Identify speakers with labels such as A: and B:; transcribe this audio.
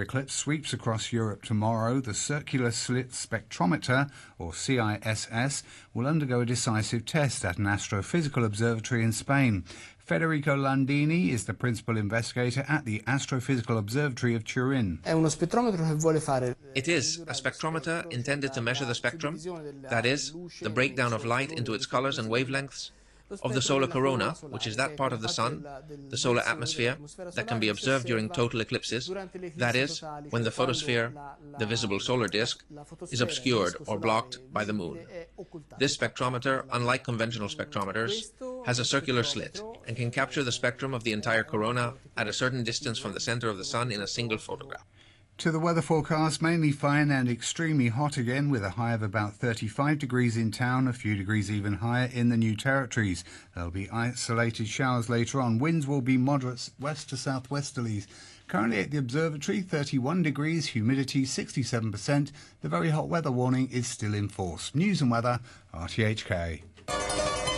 A: eclipse sweeps across Europe tomorrow, the Circular Slit Spectrometer, or CISS, will undergo a decisive test at an astrophysical observatory in Spain. Federico Landini is the principal investigator at the Astrophysical Observatory of Turin.
B: It is a spectrometer intended to measure the spectrum, that is, the breakdown of light into its colors and wavelengths, of the solar corona, which is that part of the sun, the solar atmosphere, that can be observed during total eclipses, that is, when the photosphere, the visible solar disk, is obscured or blocked by the moon. This spectrometer, unlike conventional spectrometers, has a circular slit and can capture the spectrum of the entire corona at a certain distance from the center of the sun in a single photograph.
A: To the weather forecast, mainly fine and extremely hot again, with a high of about 35 degrees in town, a few degrees even higher in the New Territories. There'll be isolated showers later on. Winds will be moderate west to southwesterlies. Currently at the observatory, 31 degrees, humidity 67%. The very hot weather warning is still in force. News and weather, RTHK.